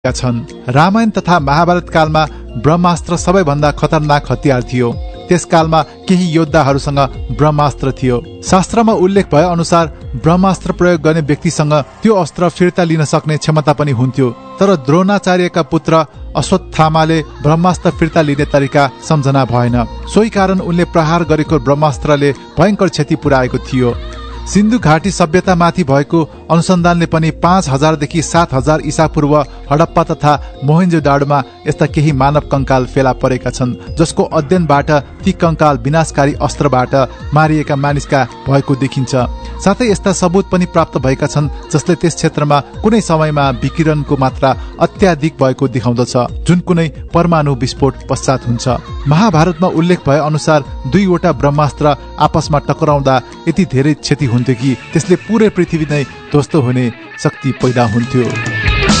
छन्। रामायण तथा महाभारत कालमा ब्रह्मास्त्र सबैभन्दा खतरनाक हतियार थियो। त्यसकालमा केही योद्धाहरूसँग ब्रह्मास्त्र थियो। शास्त्रमा उल्लेख भए अनुसार ब्रह्मास्त्र प्रयोग गर्ने व्यक्तिसँग त्यो अस्त्र फिर्ता लिन सक्ने क्षमता पनि हुन्थ्यो। तर द्रोणाचार्यका पुत्र अश्वत्थामाले ब्रह्मास्त्र फिर्ता लिने तरिका सम्झना भएन। सोही कारण उनले प्रहार गरेको ब्रह्मास्त्रले भयंकर क्षति पुर्याएको थियो। सिन्धु घाटी सभ्यतामाथि भएको अनुसन्धानले पनि 5000 देखि 7000 ईसा पूर्व हडप्पा तथा मोहेन्जोदाडोमा यस्ता केही मानव कंकाल फेला परेका छन्, जसको अध्ययनबाट ती कंकाल विनाशकारी अस्त्रबाट मारिएका मानिसका भएको देखिन्छ। साथै यस्ता सबूत पनि प्राप्त भएका छन् जसले त्यस क्षेत्रमा कुनै समयमा विकिरणको मात्रा अत्याधिक भएको देखाउँदछ, जुन कुनै परमाणु विस्फोट पश्चात हुन्छ। महाभारतमा उल्लेख भए अनुसार 2 वटा ब्रह्मास्त्र आपसमा टकराउँदा यति धेरै क्षति हुन्थ्यो कि त्यसले पूरै पृथ्वी नै ध्वस्त हुने शक्ति पैदा हुन्थ्यो।